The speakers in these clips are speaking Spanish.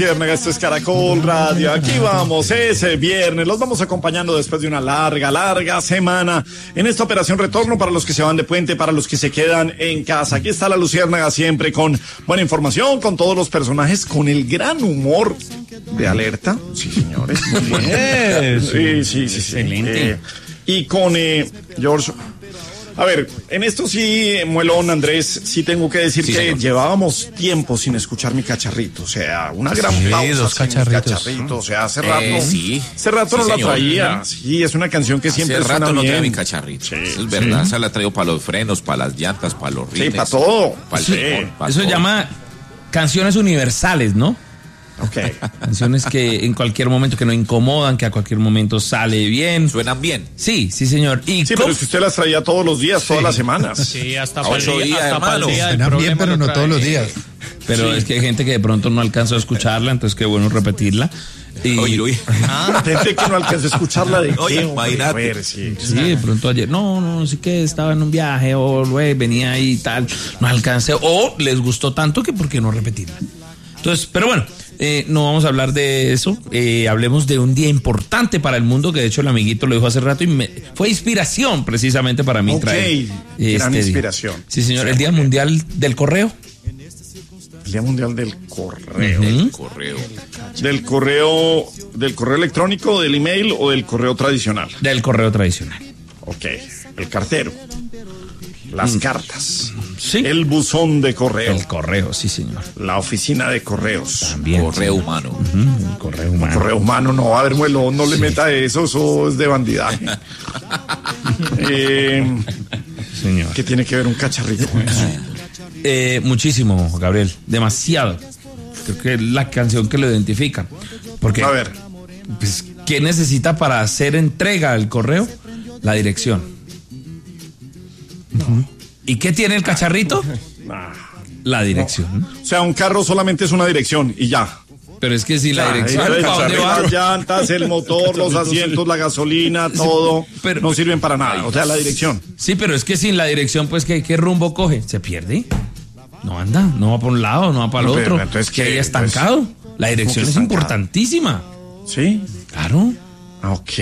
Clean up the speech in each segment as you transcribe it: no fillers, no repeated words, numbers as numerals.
Viernes, esto es Caracol Radio, aquí vamos, es viernes, los vamos acompañando después de una larga semana en esta operación retorno para los que se van de puente, para los que se quedan en casa. Aquí está la Luciérnaga siempre con buena información, con todos los personajes, con el gran humor de Alerta. Sí, señores. Muy bien. Sí. Excelente. Y con George. A ver, en esto sí, Muelón, Andrés, sí tengo que decir que señor. Llevábamos tiempo sin escuchar mi cacharrito, o sea, una gran pausa dos cacharritos. Cacharrito, o sea, hace rato no la traía. Sí, es una canción que siempre suena bien. Hace rato no traía mi cacharrito, es verdad, esa la traigo para los frenos, para las llantas, para los rines. Sí, para todo. Para el timón, para eso todo. Se llama canciones universales, ¿no? Okay. Canciones que en cualquier momento que no incomodan, que a cualquier momento sale bien. Suenan bien. Sí, señor. Sí, pero si usted las traía todos los días, todas las semaas. Sí, hasta para el 8 días, hermano. Suenan bien, pero no todos los días. Pero es que hay gente que de pronto no alcanzó a escucharla, entonces qué bueno repetirla. Y... Oye. Gente que no alcanzó a escucharla de Oye, qué, imagínate. Sí, de pronto ayer, no sé qué, estaba en un viaje o venía ahí y tal, no alcancé, o les gustó tanto que por qué no repetirla. Entonces, pero bueno, no vamos a hablar de eso, hablemos de un día importante para el mundo, que de hecho el amiguito lo dijo hace rato y fue inspiración precisamente para mí traer gran inspiración. Día. Sí, señor, el Día Mundial del Correo. El Día Mundial del Correo. El correo. ¿Del correo electrónico, del email o del correo tradicional? Del correo tradicional. Ok, el cartero. Las cartas. Sí. El buzón de correo. El correo, sí, señor. La oficina de correos. También. Correo humano. El correo humano. Correo humano, no, a ver, Muelón, no le meta eso es de bandidaje. Señor. ¿Qué tiene que ver un cacharrito con eso? Muchísimo, Gabriel, demasiado. Creo que es la canción que lo identifica. Porque, a ver, pues, ¿qué necesita para hacer entrega al correo? La dirección. ¿Y qué tiene el cacharrito? La dirección. O sea, un carro solamente es una dirección y ya. Pero es que sin la dirección, ¿para dónde va? Las llantas, el motor, los asientos, la gasolina, todo, pero no sirven para nada. O sea, la dirección. Sí, pero es que sin la dirección, pues, ¿qué rumbo coge? ¿Se pierde? No anda, no va por un lado, no va para el otro. Pero entonces, ¿qué hay estancado? La dirección es importantísima. ¿Sí? Claro. Ok.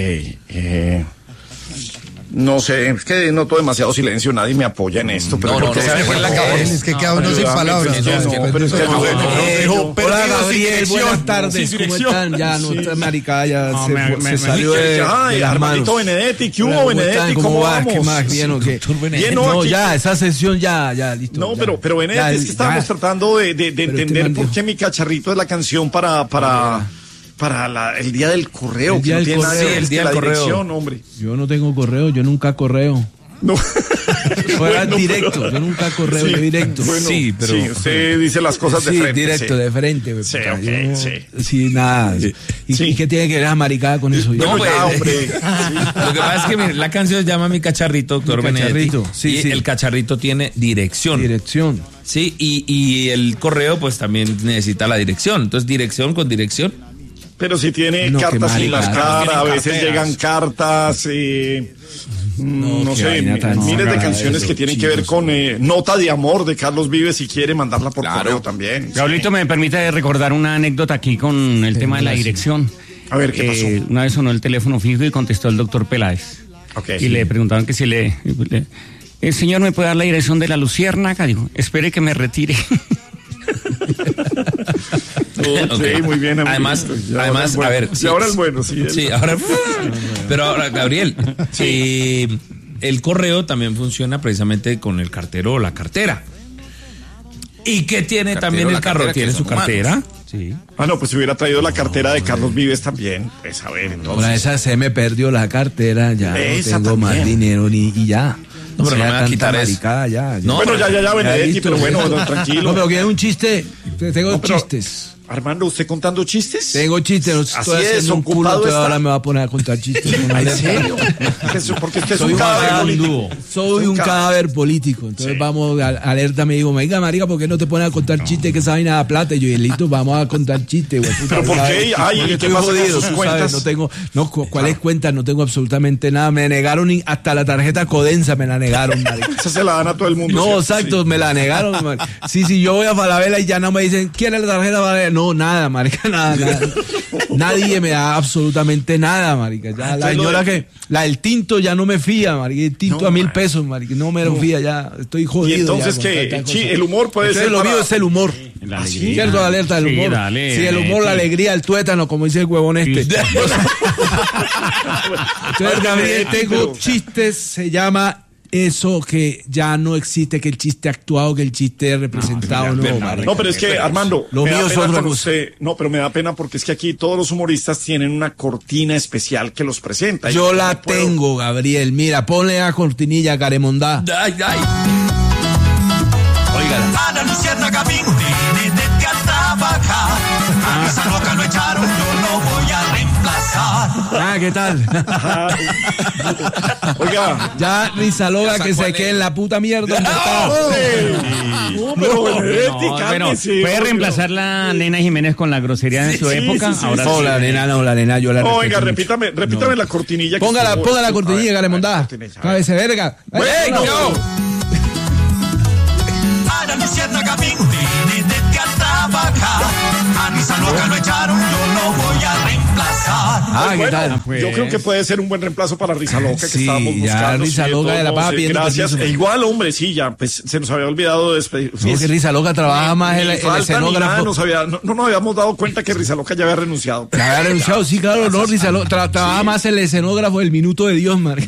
No sé, es que noto demasiado silencio, nadie me apoya en esto. Pero es que queda uno sin palabras. Pero es que hola, Gabriel, buenas tardes. ¿Cómo están? Ya no está maricada, ya se salió de las manos. Benedetti, ¿qué hubo, Benedetti? ¿Cómo vamos? ¿Qué más? ¿Bien o qué? No, ya, esa sesión ya, listo. No, pero Benedetti, es que estábamos tratando de entender por qué mi cacharrito es la canción para el día del correo. El día del correo. Sí, el día del correo. Hombre. Yo no tengo correo, yo nunca correo. No. Fuera directo, yo nunca correo directo. Bueno, sí, pero sí, usted dice las cosas de frente. Directo, de frente. Sí, sí, nada. ¿Y qué tiene que ver la maricada con eso? No, pues, hombre. Lo que pasa es que mire, la canción se llama Mi Cacharrito, doctor Benedetti. Sí, y el cacharrito tiene dirección. Sí, y el correo pues también necesita la dirección. Entonces, dirección con dirección. Pero si tiene cartas sin marcar, a veces llegan cartas, no sé, miles de canciones que tienen que ver con Nota de Amor de Carlos Vives, si quiere mandarla por correo también. Gabrielito, me permite recordar una anécdota aquí con el tema de la dirección. A ver, ¿qué pasó? Una vez sonó el teléfono fijo y contestó el doctor Peláez. Y le preguntaron que si el señor me puede dar la dirección de la Luciérnaga. Dijo, espere que me retire. Sí, muy bien. Además, a ver. Y ahora el bueno, sí. Sí, ahora. Pero ahora, Gabriel, el correo también funciona precisamente con el cartero o la cartera. ¿Y qué tiene también el carro? ¿Tiene su cartera? Sí. No, pues si hubiera traído la cartera de Carlos Vives también. Pues a ver, entonces. Bueno, esa se me perdió la cartera, ya no tengo más dinero y ya. No, pero no me va a quitar eso. No, bueno, ya, Benedetti, pero bueno, tranquilo. No, pero que es un chiste. Tengo chistes. Armando, ¿usted contando chistes? Tengo chistes, no estoy haciendo un culo, ahora me va a poner a contar chistes. ¿En serio? Porque usted es un cadáver político. Soy un cadáver político. Entonces vamos, Alerta me dijo, oiga, marica, ¿por qué no te pones a contar chistes que esa vaina da plata? Y yo, listo, vamos a contar chistes, güey. ¿Pero por qué? Ay, ¿qué pasa con sus cuentas? No tengo, ¿cuáles cuentas? No tengo absolutamente nada. Me negaron hasta la tarjeta Codensa me la negaron, marica. Esa se la dan a todo el mundo. No, exacto, me la negaron. Sí, yo voy a Falabella y ya no me dicen, ¿quién es la tarjeta Falabella? no, nada, marica, nada. Nadie me da absolutamente nada, marica. Ya la señora la del tinto ya no me fía, marica. El tinto a 1.000 pesos, marica. No me lo fía ya. Estoy jodido. Y entonces el humor puede ser. Lo mío es el humor. La alegría. ¿Cierto? La alerta del humor. Dale, sí, el humor, la alegría, el tuétano, como dice el huevón este. Entonces, Gabriel, tengo chistes, se llama eso que ya no existe, que el chiste actuado, que el chiste representado, No, pero es que, Armando, lo mío es otra cosa. No, pero me da pena porque es que aquí todos los humoristas tienen una cortina especial que los presenta. Yo la tengo, Gabriel. Mira, ponle la cortinilla, Caremondá. Ay. Óigala. Ana Luciérnaga Vini, vete a trabajar. A esa loca lo echaron, yo lo voy a reemplazar. ¿Qué tal? Oiga. Ya Rizaloga que se quede en la puta mierda. Bueno, puede reemplazar la Nena Jiménez con la grosería de su época. Ahora no, la nena, yo la respeto. Oiga, repítame la cortinilla. Ponga la cortinilla, Garemondá. Cábese verga. Ana Luciérnaga Vini, vete a trabajar. A Rizaloga lo echaron, yo lo voy a reemplazar. ¿Qué tal? Yo creo que puede ser un buen reemplazo para Rizaloga que estábamos buscando. Ya Rizaloga de la Paz pidiendo gracias. Igual, hombre, sí, ya, pues se nos había olvidado de despedir. No, que Rizaloga trabaja más el escenógrafo. No nos habíamos dado cuenta que Rizaloga ya había renunciado. Ya había renunciado, sí, claro, no, Rizaloga trabaja más el escenógrafo del minuto de Dios, man.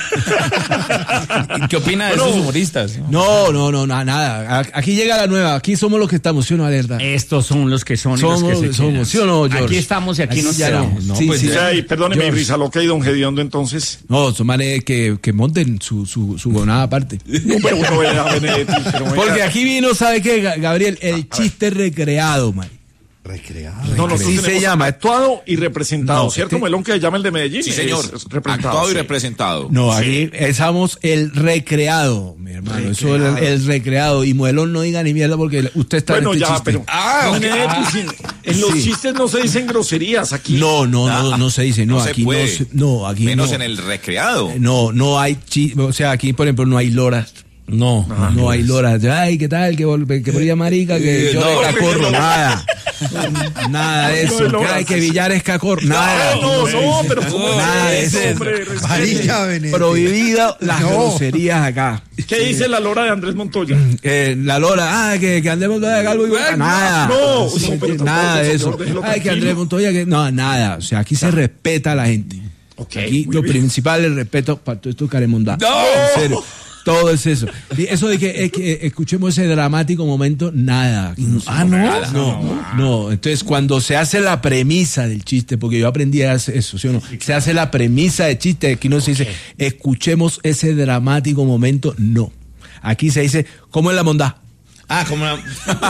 ¿Qué opina de esos humoristas? No, nada. Aquí llega la nueva, aquí somos los que estamos, ¿sí o no, Alerta? Estos son los que son y los que se somos, ¿sí o no, George? Aquí estamos y aquí nos quedamos. No, pues, perdóneme, Rizaloga y Don Gediondo, entonces. No, son manes que monten su gonada aparte. Porque aquí vino, ¿sabe qué, Gabriel? El chiste recreado, man. No, sí se llama actuado y representado, ¿cierto, Melón, que se llama el de Medellín? Sí, señor. Actuado y representado. No, aquí estamos el recreado, mi hermano. Eso es el recreado. Y Melón no diga ni mierda porque usted está en este chiste. Pero en los chistes no se dicen groserías aquí. No se dice. No, aquí no. Aquí menos en el recreado. No hay o sea, aquí, por ejemplo, no hay loras. No hay loras. Ay, ¿qué tal? Que por marica, que yo de cacorro, nada. Nada de eso. Ay, que Villar es cacorro, nada. Pero nada de eso. Prohibido las groserías acá. ¿Qué dice la lora de Andrés Montoya? La lora, que Andrés Montoya de calvo y nada. Nada de eso. Ay, que Andrés Montoya, nada. O sea, aquí se respeta a la gente. Aquí lo principal es el respeto para todo esto Caremondá. En serio. Todo es eso. Y eso de que escuchemos ese dramático momento, nada. No. Entonces, cuando se hace la premisa del chiste, porque yo aprendí a hacer eso, ¿sí o no? Se hace la premisa del chiste, aquí no se dice, escuchemos ese dramático momento, no. Aquí se dice, ¿cómo es la mondá? Como una...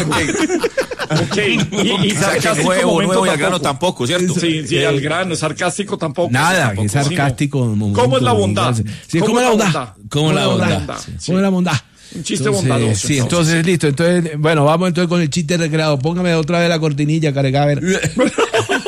Y sarcástico nuevo y al grano tampomo, ¿cierto? Sí, al grano, sarcástico tampoco. Nada, que sarcástico. ¿Cómo es la bondad? ¿Cómo es la bondad? ¿Cómo la bondad? ¿Cómo es la bondad? Un chiste bondadoso. Sí, entonces listo. Entonces, bueno, vamos entonces con el chiste recreado. Póngame otra vez la cortinilla, Carecaber.